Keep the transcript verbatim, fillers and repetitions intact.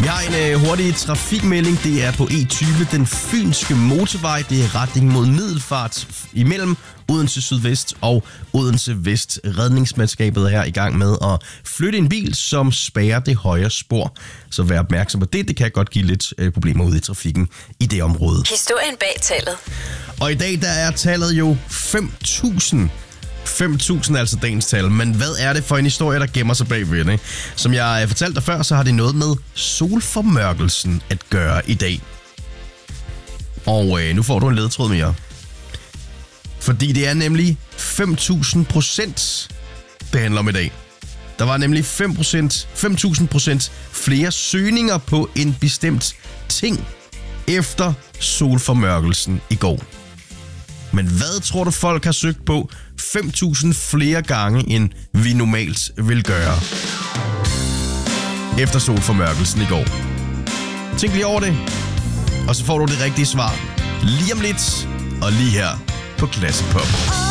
Vi har en øh, hurtig trafikmelding. Det er på E tyve, den fynske motorvej. Det er retning mod Middelfart imellem Odense Sydvest og Odense Vest. Redningsmandskabet er her i gang med at flytte en bil, som spærrer det højre spor. Så vær opmærksom på det. Det kan godt give lidt øh, problemer ude i trafikken i det område. Historien bag tallet. Og i dag der er tallet jo fem tusind. fem tusind er altså dagens tal, men hvad er det for en historie, der gemmer sig bagved det? Som jeg fortalte dig før, så har det noget med solformørkelsen at gøre i dag. Og øh, nu får du en ledetråd mere. Fordi det er nemlig fem tusind procent, det handler om i dag. Der var nemlig fem procent, fem tusind procent flere søgninger på en bestemt ting efter solformørkelsen i går. Men hvad tror du, folk har søgt på fem tusind flere gange, end vi normalt vil gøre efter solformørkelsen i går? Tænk lige over det, og så får du det rigtige svar lige om lidt, og lige her på Classic Pop.